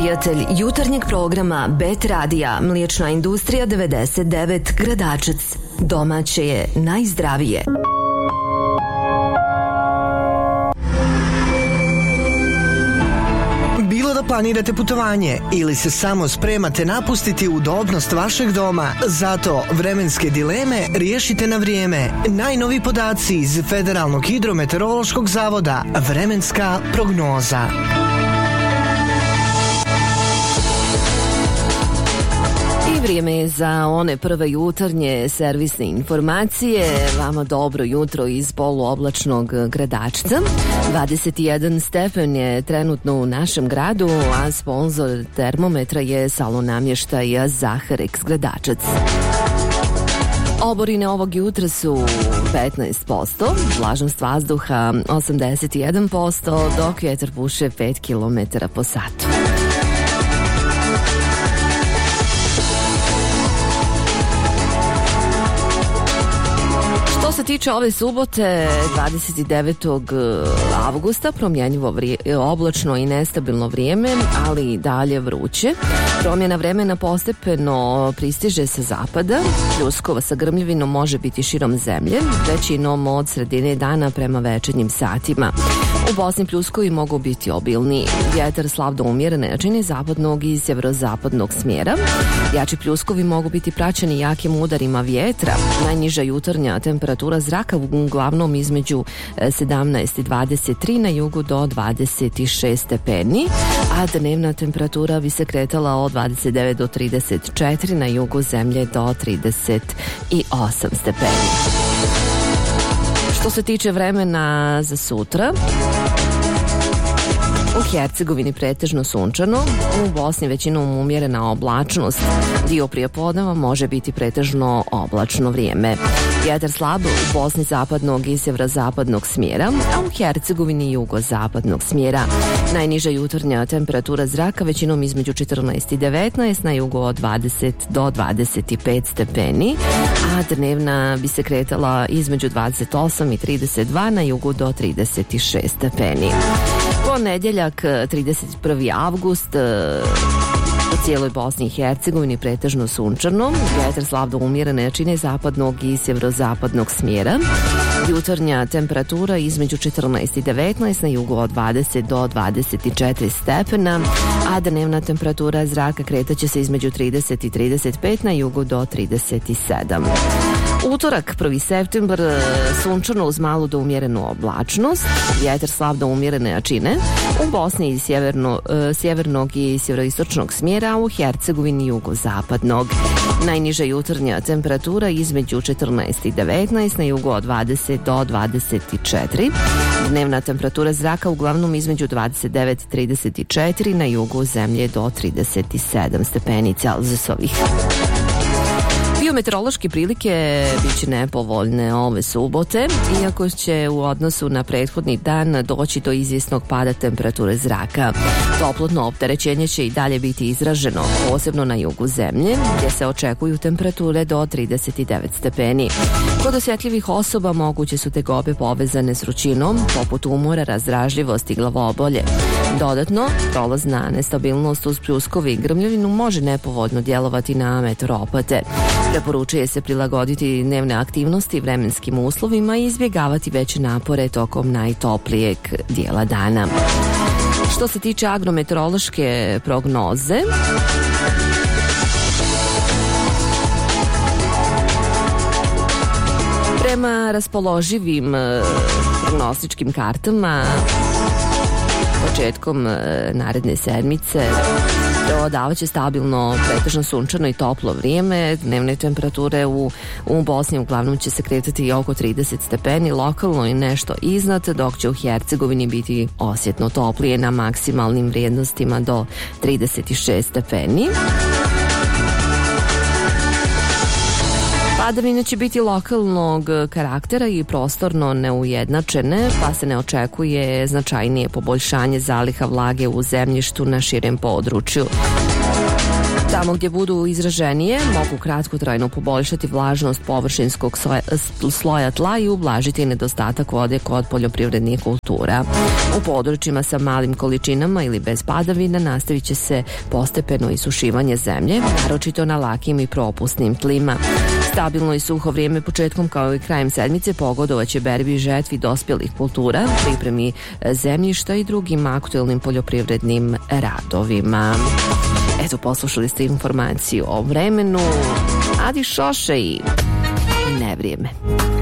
prijatelj jutarnjeg programa Bet Radija, Mliječna industrija 99 Gradačac. Domaće je najzdravije. Bilo da planirate putovanje ili se samo spremate napustiti udobnost vašeg doma, zato vremenske dileme riješite na vrijeme. Najnoviji podaci iz Federalnog hidrometeorološkog zavoda, vremenska prognoza. Vrijeme je za one prve jutarnje servisne informacije. Vama dobro jutro iz poluoblačnog Gradačca. 21 stepen je trenutno u našem gradu, a sponzor termometra je salon namještaja Zaharex Gradačac. Oborine ovog jutra su 15%, vlažnost vazduha 81%, dok vjetar puše 5 km po satu. Što se tiče ove subote, 29. avgusta, promjenjivo oblačno i nestabilno vrijeme, ali i dalje vruće. Promjena vremena postepeno pristiže sa zapada. Pljuskova sa grmljavinom može biti širom zemlje, većinom od sredine dana prema večernjim satima. U Bosni pljuskovi mogu biti obilniji. Vjetar slab do umjerene jačine zapadnog i sjeverozapadnog smjera. Jači pljuskovi mogu biti praćeni jakim udarima vjetra. Najniža jutarnja temperatura zraka uglavnom između 17 i 23, na jugu do 26 stepeni, a dnevna temperatura bi se kretala od 29 do 34, na jugu zemlje do 38 stepeni. Što se tiče vremena za sutra, u Hercegovini pretežno sunčano, u Bosni većinom umjerena oblačnost. Dio prijepodneva može biti pretežno oblačno vrijeme. Vjetar slab u Bosni zapadnog i sjeverozapadnog smjera, a u Hercegovini jugozapadnog smjera. Najniža jutarnja temperatura zraka većinom između 14 i 19, na jugu od 20 do 25 stepeni, a dnevna bi se kretala između 28 i 32, na jugu do 36 stepeni. Ponedjeljak, 31. avgust, u cijeloj Bosni i Hercegovini pretežno sunčano, vjetar slab do umjerene jačine zapadnog i sjeverozapadnog smjera. Jutarnja temperatura između 14 i 19, na jugu od 20 do 24 stepena, a dnevna temperatura zraka kretaće se između 30 i 35, na jugu do 37. Utorak, 1. septembar, sunčano uz malu do umjerenu oblačnost, vjetar slab do umjerene jačine, u Bosni iz sjevernog i sjeveroistočnog smjera, a u Hercegovini jugozapadnog. Najniža jutarnja temperatura između 14 i 19, na jugu od 20 do 24. Dnevna temperatura zraka uglavnom između 29 i 34, na jugu zemlje do 37 stepeni Celzijusovih. Biometeorološke prilike bit će nepovoljne ove subote, iako će u odnosu na prethodni dan doći do izvjesnog pada temperature zraka. Toplotno opterećenje će i dalje biti izraženo, posebno na jugu zemlje, gdje se očekuju temperature do 39 stepeni. Kod osjetljivih osoba moguće su tegobe povezane s vrućinom, poput umora, razdražljivosti i glavobolje. Dodatno, prolazna nestabilnost uz pljuskovi i grmljavinu može nepovoljno djelovati na meteoropate. Preporučuje se prilagoditi dnevne aktivnosti vremenskim uslovima i izbjegavati veće napore tokom najtoplijeg dijela dana. Što se tiče agrometeorološke prognoze, prema raspoloživim prognostičkim kartama početkom naredne sedmice preovladavat će stabilno, pretežno sunčano i toplo vrijeme. Dnevne temperature u Bosni uglavnom će se kretati oko 30 stepeni, lokalno i nešto iznad, dok će u Hercegovini biti osjetno toplije na maksimalnim vrijednostima do 36 stepeni. Padavine će biti lokalnog karaktera i prostorno neujednačene, pa se ne očekuje značajnije poboljšanje zaliha vlage u zemljištu na širem području. Tamo gdje budu izraženije mogu kratkotrajno poboljšati vlažnost površinskog sloja tla i ublažiti nedostatak vode kod poljoprivrednih kultura. U područjima sa malim količinama ili bez padavina nastavit će se postepeno isušivanje zemlje, naročito na lakim i propusnim tlima. Stabilno i suho vrijeme početkom kao i krajem sedmice pogodovaće berbi i žetvi dospjelih kultura, pripremi zemljišta i drugim aktuelnim poljoprivrednim radovima. Eto, poslušali ste informaciju o vremenu, Adi Šoše i nevrijeme.